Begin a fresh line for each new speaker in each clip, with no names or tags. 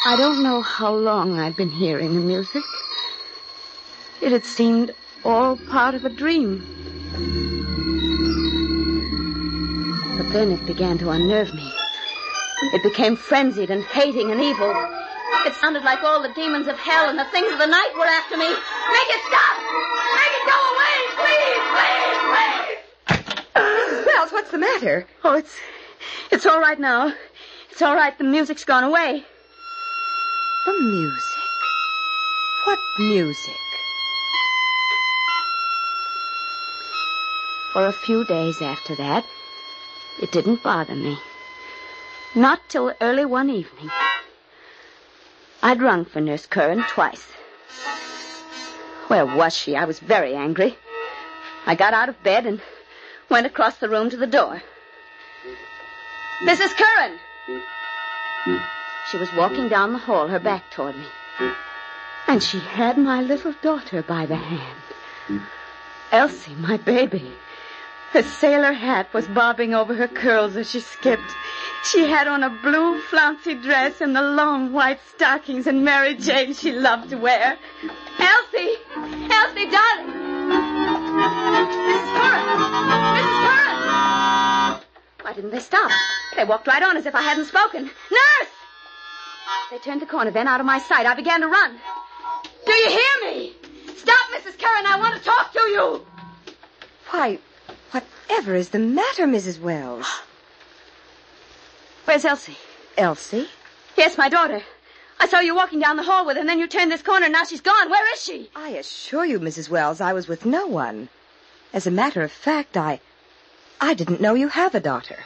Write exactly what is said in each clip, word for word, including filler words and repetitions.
I don't know how long I'd been hearing the music. It had seemed all part of a dream. But then it began to unnerve me. It became frenzied and hating and evil. It sounded like all the demons of hell and the things of the night were after me. Make it stop! Make it go away! Please, please, please!
Wells, what's the matter?
Oh, it's... It's all right now. It's all right. The music's gone away.
The music? What music?
For a few days after that, it didn't bother me. Not till early one evening. I'd rung for Nurse Curran twice. Where was she? I was very angry. I got out of bed and went across the room to the door. Missus Curran! She was walking down the hall, her back toward me. And she had my little daughter by the hand. Elsie, my baby. Her sailor hat was bobbing over her curls as she skipped. She had on a blue flouncy dress and the long white stockings and Mary Jane she loved to wear. Elsie! Elsie, darling! Missus Curran! Missus Curran! Why didn't they stop? They walked right on as if I hadn't spoken. Nurse! They turned the corner, then out of my sight. I began to run. Do you hear me? Stop, Missus Curran. I want to talk to you.
Why, whatever is the matter, Missus Wells?
Where's Elsie?
Elsie?
Yes, my daughter. I saw you walking down the hall with her, and then you turned this corner, and now she's gone. Where is she?
I assure you, Missus Wells, I was with no one. As a matter of fact, I... I didn't know you have a daughter.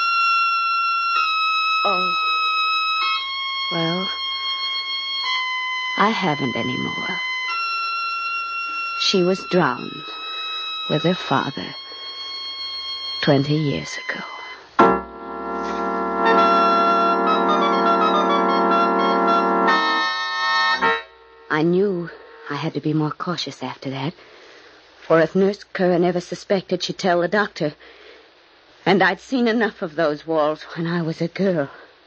Oh. Well, I haven't anymore. She was drowned with her father twenty years ago. I knew I had to be more cautious after that. For if Nurse Curran ever suspected, she'd tell the doctor. And I'd seen enough of those walls when I was a girl.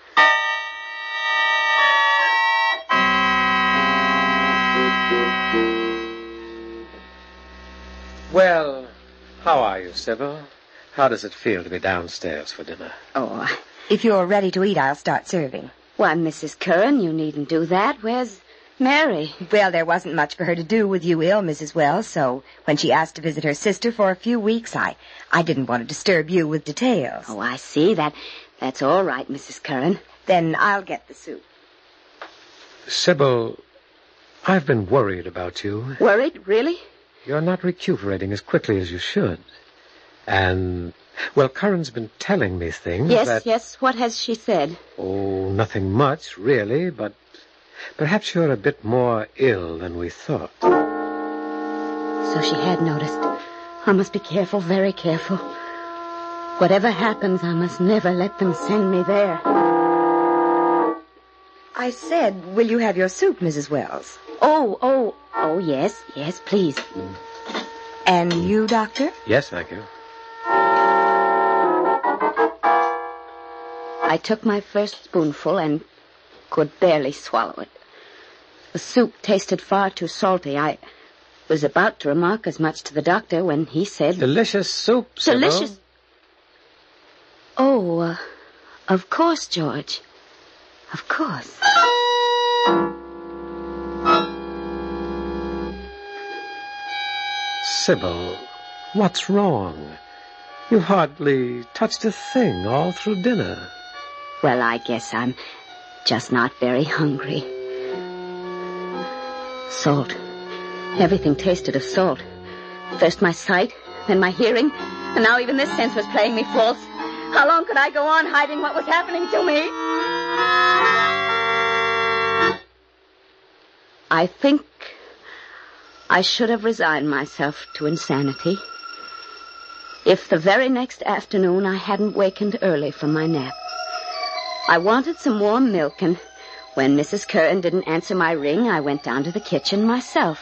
Well, how are you, Sybil? How does it feel to be downstairs for dinner?
Oh,
if you're ready to eat, I'll start serving.
Why, Missus Curran, you needn't do that. Where's Mary?
Well, there wasn't much for her to do with you ill, Missus Wells, so when she asked to visit her sister for a few weeks, I, I didn't want to disturb you with details.
Oh, I see. That, that's all right, Missus Curran.
Then I'll get the soup.
Sybil, I've been worried about you.
Worried? Really?
You're not recuperating as quickly as you should. And, well, Curran's been telling me things
Yes,
that...
yes. What has she said?
Oh, nothing much, really, but perhaps you're a bit more ill than we thought.
So she had noticed. I must be careful, very careful. Whatever happens, I must never let them send me there.
I said, will you have your soup, Missus Wells?
Oh, oh, oh, yes, yes, please.
And you, Doctor?
Yes, thank you.
I took my first spoonful and could barely swallow it. The soup tasted far too salty. I was about to remark as much to the doctor when he said...
Delicious soup, Sybil.
Delicious. Oh, uh, of course, George. Of course.
Sybil, what's wrong? You hardly touched a thing all through dinner.
Well, I guess I'm just not very hungry. Salt. Everything tasted of salt. First my sight, then my hearing, and now even this sense was playing me false. How long could I go on hiding what was happening to me? I think I should have resigned myself to insanity if the very next afternoon I hadn't wakened early from my nap. I wanted some warm milk, and when Missus Curran didn't answer my ring, I went down to the kitchen myself.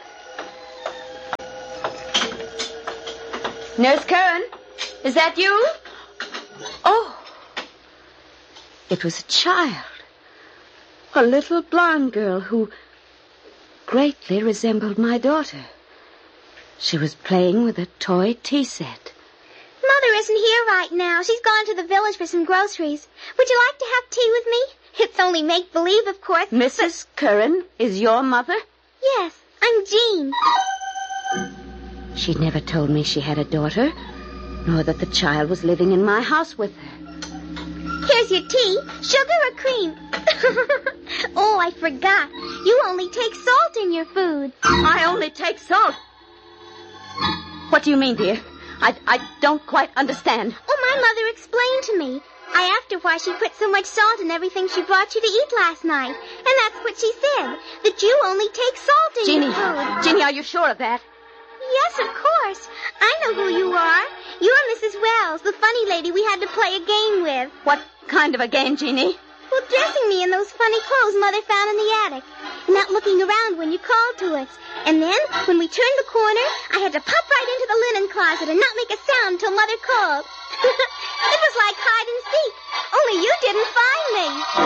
Nurse Curran, is that you? Oh, it was a child. A little blonde girl who greatly resembled my daughter. She was playing with a toy tea set.
Mother isn't here right now. She's gone to the village for some groceries. Would you like to have tea with me? It's only make-believe, of course.
Missus Curran is your mother?
Yes, I'm Jean.
She never told me she had a daughter, nor that the child was living in my house with her.
Here's your tea. Sugar or cream? Oh, I forgot. You only take salt in your food.
I only take salt. What do you mean, dear? I, I don't quite understand.
Oh, my mother explained to me. I asked her why she put so much salt in everything she brought you to eat last night. And that's what she said, that you only take salt in
Jeannie,
your food.
Jeannie, are you sure of that?
Yes, of course. I know who you are. You're Missus Wells, the funny lady we had to play a game with.
What kind of a game, Jeannie?
Well, dressing me in those funny clothes Mother found in the attic. And not looking around when you called to us. And then, when we turned the corner, I had to pop right into the linen closet and not make a sound till Mother called. It was like hide and seek, only you didn't find me.